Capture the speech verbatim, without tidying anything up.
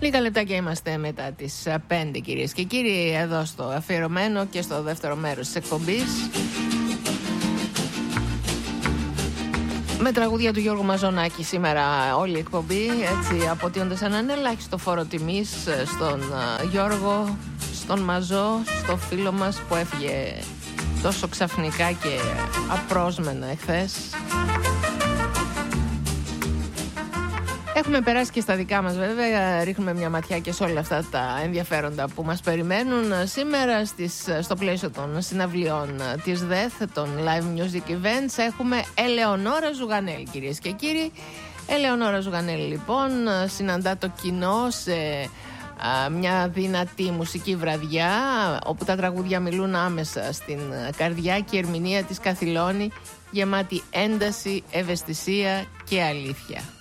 Λίγα λεπτάκια είμαστε μετά τις πέντε, κυρίες και κύριοι, εδώ στο αφιερωμένο και στο δεύτερο μέρος της εκπομπής. Με τραγούδια του Γιώργου Μαζονάκη σήμερα όλη η εκπομπή, έτσι αποτείοντας έναν ελάχιστο φόρο τιμής στον Γιώργο, στον Μαζό, στο φίλο μας που έφυγε τόσο ξαφνικά και απρόσμενα εχθές. Έχουμε περάσει και στα δικά μας βέβαια, ρίχνουμε μια ματιά και σε όλα αυτά τα ενδιαφέροντα που μας περιμένουν σήμερα στις, στο πλαίσιο των συναυλιών της ΔΕΘ, των Live Music Events. Έχουμε Ελεονόρα Ζουγανέλη, κυρίες και κύριοι. Ελεονόρα Ζουγανέλη λοιπόν συναντά το κοινό σε α, μια δυνατή μουσική βραδιά, όπου τα τραγούδια μιλούν άμεσα στην καρδιά και η ερμηνεία της καθυλώνει, γεμάτη ένταση, ευαισθησία και αλήθεια.